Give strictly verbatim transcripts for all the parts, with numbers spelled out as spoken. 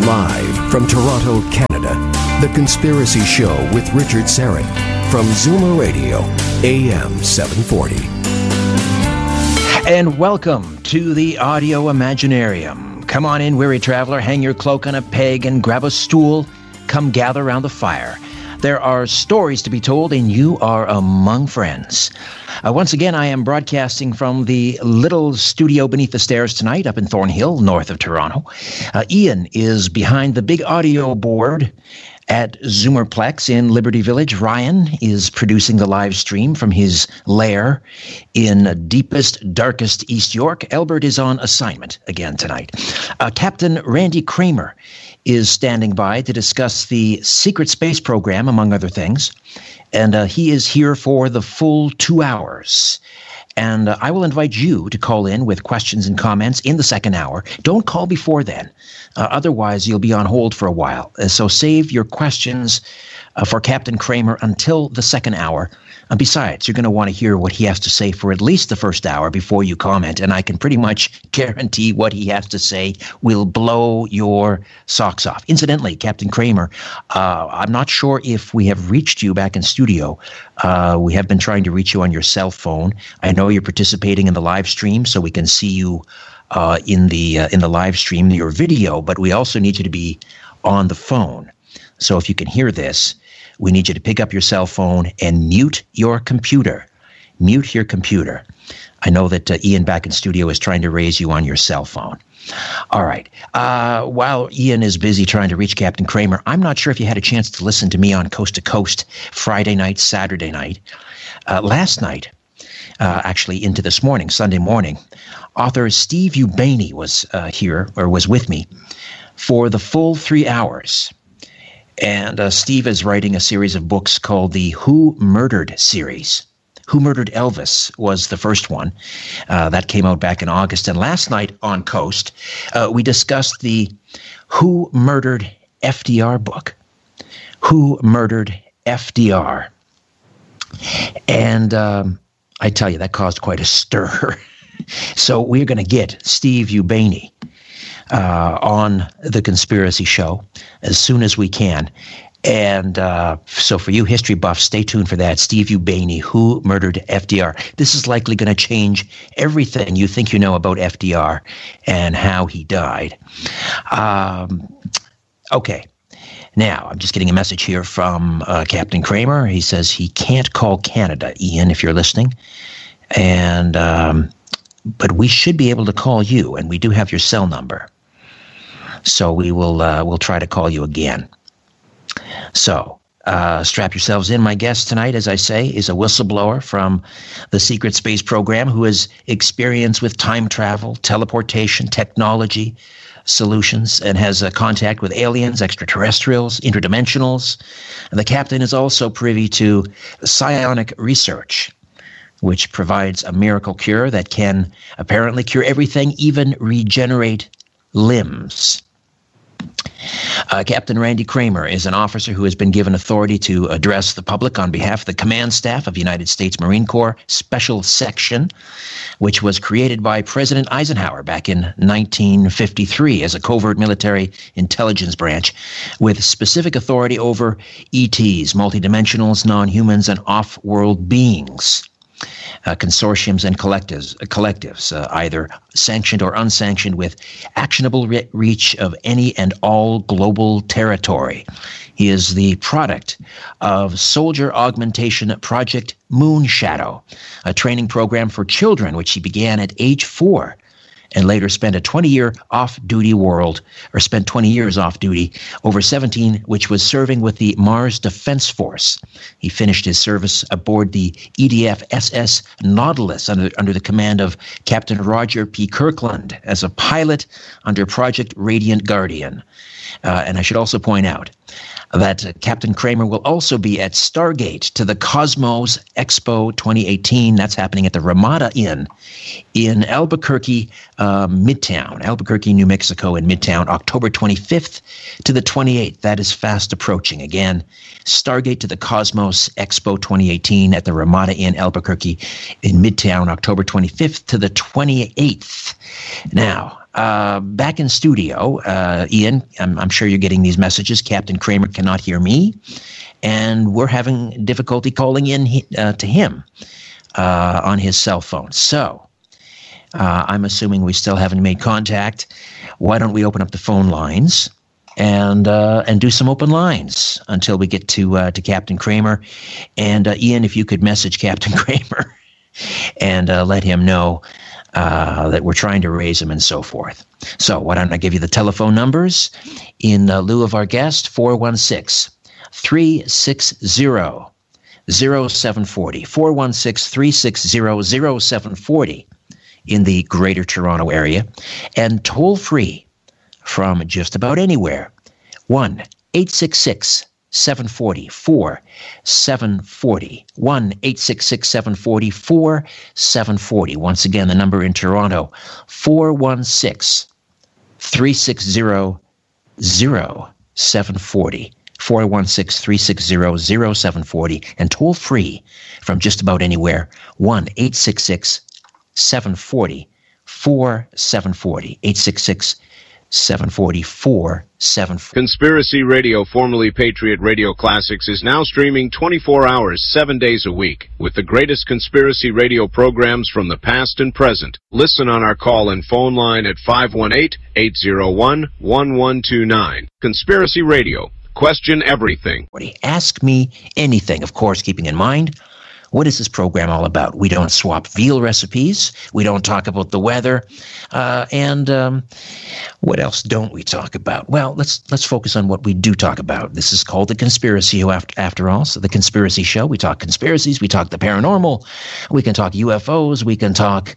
Live from Toronto, Canada, The Conspiracy Show with Richard Syrett from Zoomer Radio, A M seven forty. And welcome to the Audio Imaginarium. Come on in, weary traveler, hang your cloak on a peg and grab a stool. Come gather around the fire. There are stories to be told, and you are among friends. Uh, once again, I am broadcasting from the little studio beneath the stairs tonight up in Thornhill, north of Toronto. Uh, Ian is behind the big audio board at Zoomerplex in Liberty Village. Ryan is producing the live stream from his lair in deepest, darkest East York. Albert is on assignment again tonight. Uh, Captain Randy Kramer is standing by to discuss the secret space program, among other things. And uh, he is here for the full two hours. And uh, I will invite you to call in with questions and comments in the second hour. Don't call before then. Uh, otherwise, you'll be on hold for a while. Uh, so save your questions uh, for Captain Kramer until the second hour. And besides, you're going to want to hear what he has to say for at least the first hour before you comment. And I can pretty much guarantee what he has to say will blow your socks off. Incidentally, Captain Kramer, uh, I'm not sure if we have reached you back in studio. Uh, we have been trying to reach you on your cell phone. I know you're participating in the live stream, so we can see you uh, in the uh, in the live stream, your video. But we also need you to be on the phone. So if you can hear this, we need you to pick up your cell phone and mute your computer. Mute your computer. I know that uh, Ian back in studio is trying to raise you on your cell phone. All right. Uh, while Ian is busy trying to reach Captain Kramer, I'm not sure if you had a chance to listen to me on Coast to Coast Friday night, Saturday night. Uh, last night, uh, actually into this morning, Sunday morning, author Steve Ubaney was uh, here, or was with me, for the full three hours. And uh, Steve is writing a series of books called the Who Murdered series. Who Murdered Elvis was the first one. Uh, that came out back in August. And last night on Coast, uh, we discussed the Who Murdered F D R book. Who Murdered F D R. And um, I tell you, that caused quite a stir. So we're going to get Steve Ubaney Uh, on The Conspiracy Show as soon as we can. And uh, so for you history buffs, stay tuned for that. Steve Ubaney, Who Murdered F D R. This is likely going to change everything you think you know about F D R and how he died. Um, okay. Now, I'm just getting a message here from uh, Captain Kramer. He says he can't call Canada, Ian, if you're listening. And um, but we should be able to call you, and we do have your cell number. So we will uh, we'll try to call you again. So uh, strap yourselves in. My guest tonight, as I say, is a whistleblower from the secret space program who has experience with time travel, teleportation, technology solutions, and has a contact with aliens, extraterrestrials, interdimensionals. And the captain is also privy to psionic research, which provides a miracle cure that can apparently cure everything, even regenerate limbs. Uh, Captain Randy Kramer is an officer who has been given authority to address the public on behalf of the command staff of the United States Marine Corps Special Section, which was created by President Eisenhower back in nineteen fifty-three as a covert military intelligence branch with specific authority over E Ts, multidimensionals, non-humans, and off-world beings. Uh, consortiums and collectives, uh, collectives uh, either sanctioned or unsanctioned, with actionable re- reach of any and all global territory. He is the product of Soldier Augmentation Project Moonshadow, a training program for children which he began at age four, and later spent a twenty-year off-duty world, or spent twenty years off-duty, over seventeen, which was serving with the Mars Defense Force. He finished his service aboard the E D F S S Nautilus under, under the command of Captain Roger P. Kirkland as a pilot under Project Radiant Guardian. Uh, and I should also point out that uh, Captain Kramer will also be at Stargate to the Cosmos Expo twenty eighteen. That's happening at the Ramada Inn in Albuquerque, uh, Midtown, Albuquerque, New Mexico in Midtown, October twenty-fifth to the twenty-eighth. That is fast approaching. Again, Stargate to the Cosmos Expo twenty eighteen at the Ramada Inn, Albuquerque in Midtown, October twenty-fifth to the twenty-eighth. Now, uh, back in studio, uh, Ian, I'm, I'm sure you're getting these messages. Captain Kramer cannot hear me, and we're having difficulty calling in he, uh, to him uh, on his cell phone. So uh, I'm assuming we still haven't made contact. Why don't we open up the phone lines and uh, and do some open lines until we get to uh, to Captain Kramer? And uh, Ian, if you could message Captain Kramer and uh, let him know uh, that we're trying to raise him and so forth. So why don't I give you the telephone numbers in uh, lieu of our guest? four one six, three six zero, zero seven four zero, four one six, three six zero, zero seven four zero in the Greater Toronto Area, and toll free from just about anywhere, one eight six six, seven four zero, four seven four zero, one eight six six, seven four zero, four seven four zero. Once again, the number in Toronto, four one six, three six zero, zero seven four zero, four one six, three six zero, zero seven four zero, and toll free from just about anywhere, one eight six six, seven four zero, four seven four zero, eight six six, seven four zero, four seven four zero. Conspiracy Radio, formerly Patriot Radio Classics, is now streaming twenty-four hours, seven days a week, with the greatest conspiracy radio programs from the past and present. Listen on our call and phone line at five one eight, eight zero one, one one two nine. Conspiracy Radio. Question everything. Ask me anything, of course, keeping in mind, what is this program all about? We don't swap veal recipes. We don't talk about the weather. Uh, and um, what else don't we talk about? Well, let's let's focus on what we do talk about. This is called The Conspiracy Show, after, after all. So The Conspiracy Show, we talk conspiracies, we talk the paranormal, we can talk U F Os, we can talk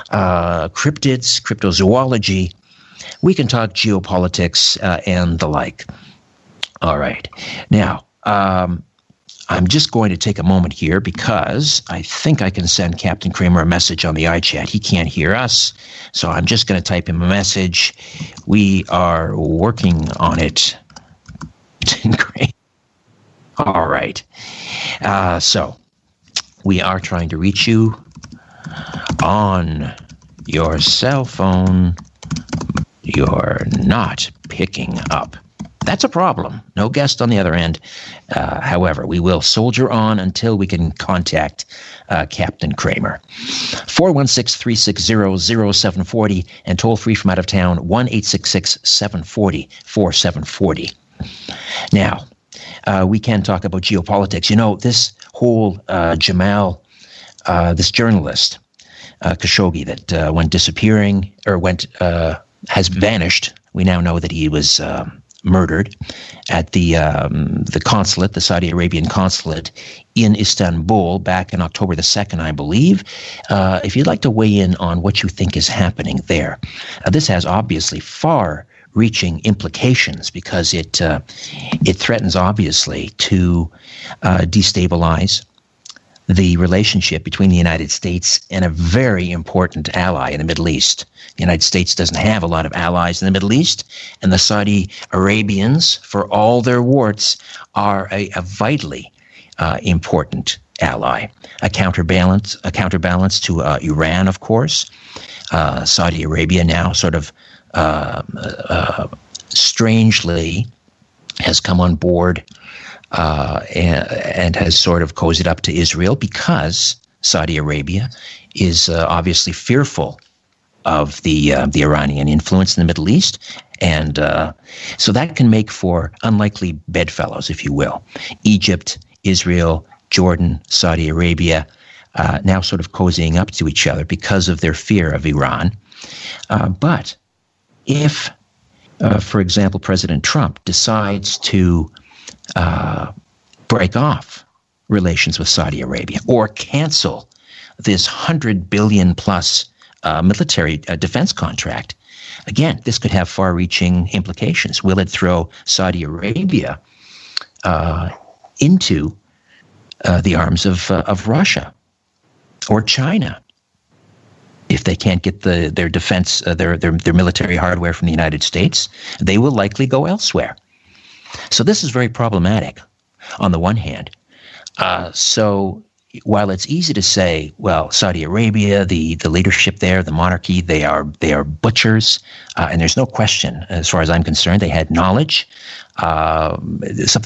uh, cryptids, cryptozoology, we can talk geopolitics uh, and the like. All right. Now, um, I'm just going to take a moment here because I think I can send Captain Kramer a message on the iChat. He can't hear us, so I'm just going to type him a message. We are working on it. Great. All right. Uh, so we are trying to reach you on your cell phone. You're not picking up. That's a problem. No guest on the other end. Uh, however, we will soldier on until we can contact uh, Captain Kramer. four one six, three six zero, zero seven four zero and toll free from out of town, one eight six six, seven four zero, four seven four zero. Now, uh, we can talk about geopolitics. You know, this whole uh, Jamal, uh, this journalist, uh, Khashoggi, that uh, went disappearing, or went, uh, has vanished. We now know that he was Uh, murdered at the um, the consulate, the Saudi Arabian consulate in Istanbul back in October the second, I believe. Uh, if you'd like to weigh in on what you think is happening there, uh, this has obviously far-reaching implications because it uh, it threatens obviously to uh, destabilize the relationship between the United States and a very important ally in the Middle East. The United States doesn't have a lot of allies in the Middle East, and the Saudi Arabians, for all their warts, are a, a vitally uh, important ally. A counterbalance, a counterbalance to uh, Iran, of course. Uh, Saudi Arabia now sort of uh, uh, strangely has come on board Uh, and, and has sort of cozied up to Israel because Saudi Arabia is uh, obviously fearful of the uh, the Iranian influence in the Middle East. And uh, so that can make for unlikely bedfellows, if you will. Egypt, Israel, Jordan, Saudi Arabia, uh, now sort of cozying up to each other because of their fear of Iran. Uh, but if, uh, for example, President Trump decides to Uh, break off relations with Saudi Arabia or cancel this one hundred billion plus uh, military uh, defense contract, again, this could have far-reaching implications. Will it throw Saudi Arabia uh, into uh, the arms of uh, of Russia or China? If they can't get the their defense, uh, their, their their military hardware from the United States, they will likely go elsewhere. So this is very problematic on the one hand. Uh, so while it's easy to say, well, Saudi Arabia, the, the leadership there, the monarchy, they are they are butchers, uh, and there's no question, as far as I'm concerned, they had knowledge. Uh, something